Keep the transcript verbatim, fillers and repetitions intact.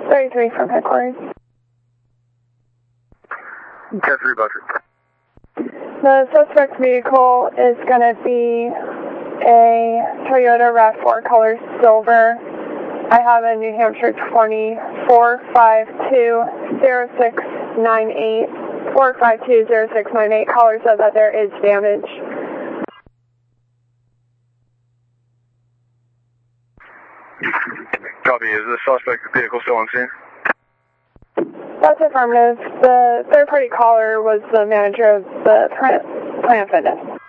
thirty-three from headquarters. ten three, Buster. The suspect vehicle is going to be a Toyota RAV four, color silver. I have a New Hampshire twenty four five two zero six nine eight. four five two zero six nine eight. Caller said that there is damage. Copy. Is the suspect vehicle still on scene? That's affirmative. The third-party caller was the manager of the Planet Fitness.